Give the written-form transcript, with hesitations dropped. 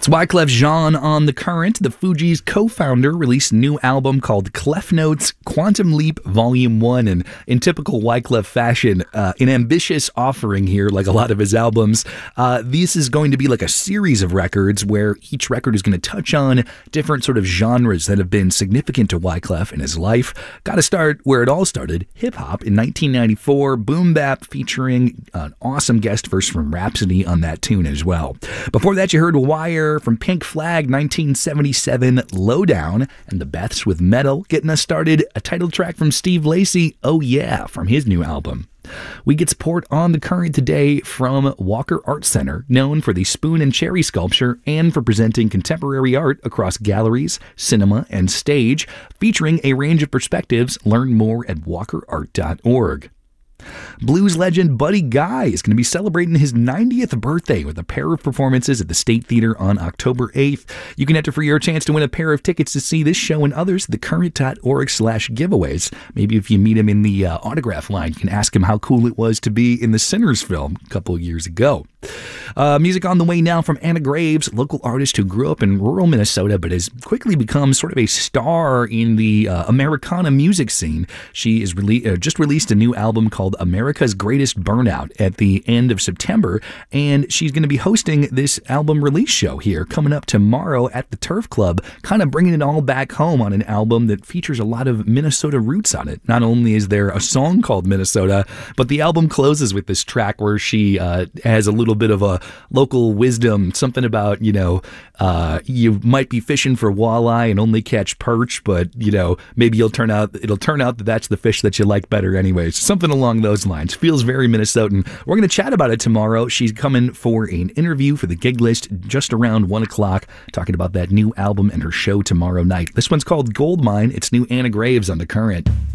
It's Wyclef Jean on The Current. The Fugees' co-founder released a new album called Clef Notes Quantum Leap Volume 1. And in typical Wyclef fashion, an ambitious offering here, like a lot of his albums. This is going to be like a series of records where each record is going to touch on different sort of genres that have been significant to Wyclef in his life. Got to start where it all started, hip-hop in 1994, Boom Bap featuring an awesome guest verse from Rhapsody on that tune as well. Before that, you heard Wire from Pink Flag, 1977, Lowdown, and the Beths with Metal. Getting us started, a title track from Steve Lacy, Oh Yeah, from his new album. We get support on The Current today from Walker Art Center, known for the spoon and cherry sculpture and for presenting contemporary art across galleries, cinema, and stage, featuring a range of perspectives. Learn more at walkerart.org. Blues legend Buddy Guy is going to be celebrating his 90th birthday with a pair of performances at the State Theater on October 8th. You can enter for your chance to win a pair of tickets to see this show and others at thecurrent.org/giveaways. Maybe if you meet him in the autograph line, you can ask him how cool it was to be in the Sinners film a couple of years ago. Music on the way now from Anna Graves, local artist who grew up in rural Minnesota but has quickly become sort of a star in the Americana music scene. She is just released a new album called America's Greatest Burnout at the end of September, and she's going to be hosting this album release show here coming up tomorrow at the Turf Club, kind of bringing it all back home on an album that features a lot of Minnesota roots on it. Not only is there a song called Minnesota, but the album closes with this track where she has a little bit of a local wisdom, something about, you might be fishing for walleye and only catch perch, but, maybe it'll turn out that that's the fish that you like better anyways. Something along those lines. Feels very Minnesotan. We're going to chat about it tomorrow. She's coming for an interview for the Gig List just around 1 o'clock, talking about that new album and her show tomorrow night. This one's called Gold Mine. It's new Anna Graves on The Current.